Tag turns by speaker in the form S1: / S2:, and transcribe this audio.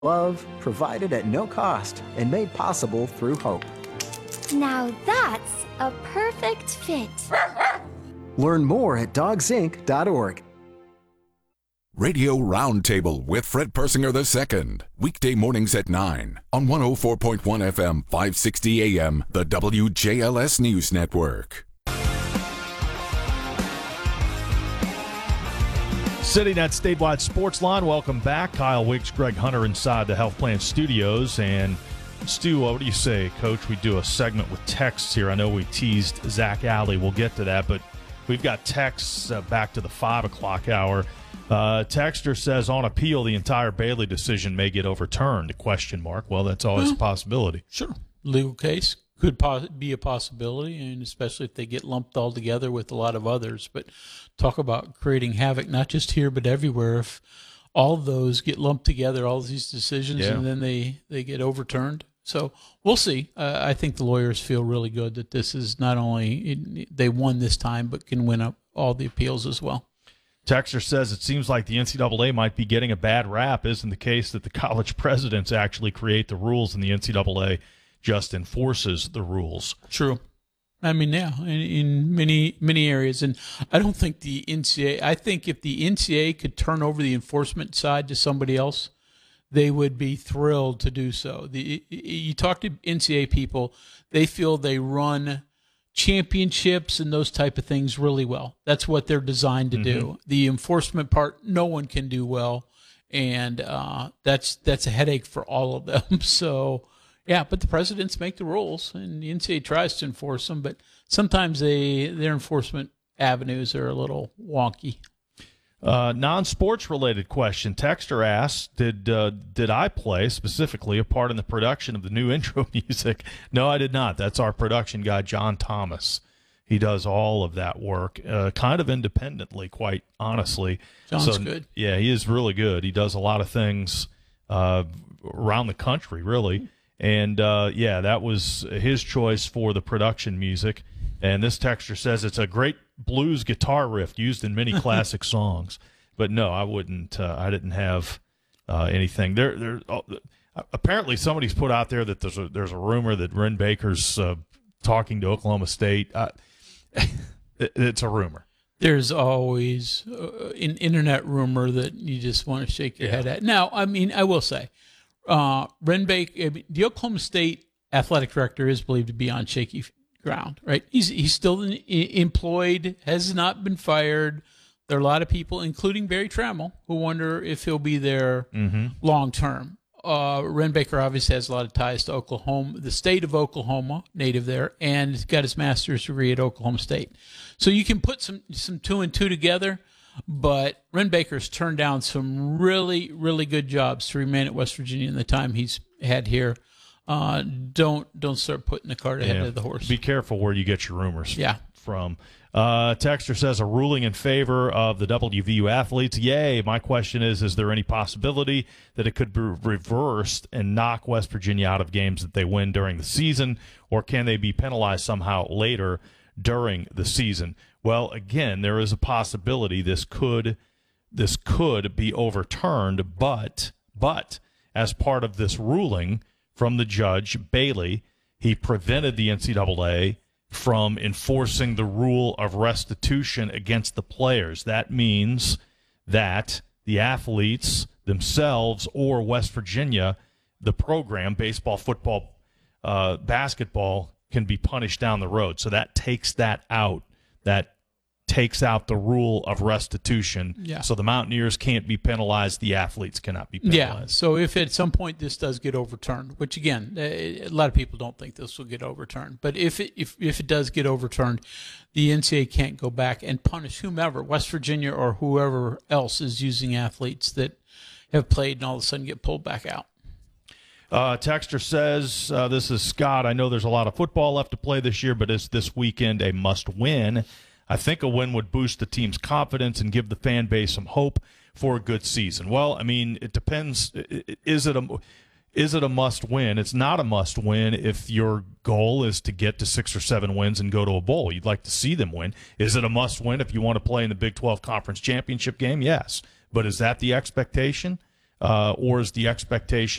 S1: Love, provided at no cost and made possible through hope.
S2: Now that's a perfect fit.
S1: Learn more at dogsinc.org.
S3: Radio Roundtable with Fred Persinger II. Weekday mornings at 9 on 104.1 FM, 560 AM, the WJLS News Network.
S4: Sitting at Statewide Sports Line, welcome back. Kyle Wiggs, Greg Hunter inside the Health Plan Studios. And Stu, what do you say, Coach? We do a segment with texts here. I know we teased Zach Alley. We'll get to that, but we've got texts back to the 5 o'clock hour. Texter says, on appeal, the entire Bailey decision may get overturned, ? Well, that's always a possibility.
S5: Sure. Legal case could be a possibility, and especially if they get lumped all together with a lot of others. But talk about creating havoc, not just here but everywhere. If all of those get lumped together, all these decisions, and then they get overturned. So we'll see. I think the lawyers feel really good that this is not only they won this time, but can win up all the appeals as well.
S4: Texter says it seems like the NCAA might be getting a bad rap. Isn't the case that the college presidents actually create the rules and the NCAA just enforces the rules?
S5: True. I mean, yeah, in many areas. And I don't think the NCAA – I think if the NCAA could turn over the enforcement side to somebody else, they would be thrilled to do so. You talk to NCAA people, they feel they run championships and those type of things really well. That's what they're designed to do. The enforcement part, no one can do well, and that's a headache for all of them. So, yeah, but the presidents make the rules, and the NCAA tries to enforce them, but sometimes their enforcement avenues are a little wonky.
S4: Non-sports related question. Texter asks, did I play specifically a part in the production of the new intro music? No, I did not. That's our production guy, John Thomas. He does all of that work kind of independently, quite honestly.
S5: John's good.
S4: Yeah, he is really good. He does a lot of things around the country, really. And, that was his choice for the production music. And this texter says it's a great blues guitar riff used in many classic songs. But no, I wouldn't. I didn't have anything. Apparently, somebody's put out there that there's a rumor that Wren Baker's talking to Oklahoma State. It's a rumor.
S5: There's always an internet rumor that you just want to shake your head at. Now, I mean, I will say, Wren Baker, the Oklahoma State athletic director, is believed to be on shaky ground, right? He's still employed, has not been fired. There are a lot of people, including Barry Trammell, who wonder if he'll be there long term. Wren Baker obviously has a lot of ties to Oklahoma, the state of Oklahoma, native there, and he's got his master's degree at Oklahoma State. So you can put some two and two together, but Wren Baker's turned down some really, really good jobs to remain at West Virginia in the time he's had here. Don't start putting the cart ahead of the horse.
S4: Be careful where you get your rumors from. Texter says a ruling in favor of the WVU athletes. Yay. My question is there any possibility that it could be reversed and knock West Virginia out of games that they win during the season, or can they be penalized somehow later during the season? Well, again, there is a possibility this could be overturned, but as part of this ruling from the judge, Bailey, he prevented the NCAA from enforcing the rule of restitution against the players. That means that the athletes themselves or West Virginia, the program, baseball, football, basketball, can be punished down the road. So that takes that out. That takes out the rule of restitution.
S5: Yeah.
S4: So the Mountaineers can't be penalized. The athletes cannot be penalized.
S5: Yeah. So if at some point this does get overturned, which again, a lot of people don't think this will get overturned, but if it does get overturned, the NCAA can't go back and punish whomever, West Virginia or whoever else is using athletes that have played and all of a sudden get pulled back out.
S4: Texter says, this is Scott. I know there's a lot of football left to play this year, but is this weekend a must-win? I think a win would boost the team's confidence and give the fan base some hope for a good season. Well, I mean, it depends. Is it a must-win? It's not a must-win if your goal is to get to 6 or 7 wins and go to a bowl. You'd like to see them win. Is it a must-win if you want to play in the Big 12 Conference Championship game? Yes. But is that the expectation? or is the expectation